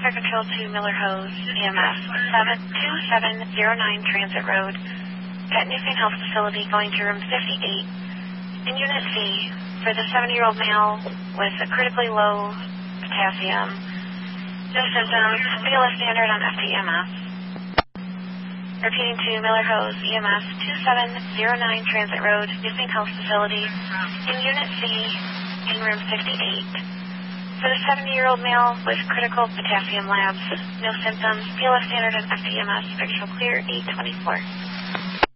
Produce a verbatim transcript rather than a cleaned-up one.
Fire Control to Miller Hose, E M S seven two seven zero nine Transit Road at Newfane Health Facility going to room fifty-eight in Unit C for the seventy-year-old male with a critically low potassium. No symptoms. B L S standard on F T M S. Repeating to Miller Hose, E M S two seven zero nine Transit Road, Newfane Health Facility in Unit C in room fifty-eight. For the seventy-year-old male with critical potassium labs, no symptoms, P L S standard and F T M S, visual clear, eight twenty-four.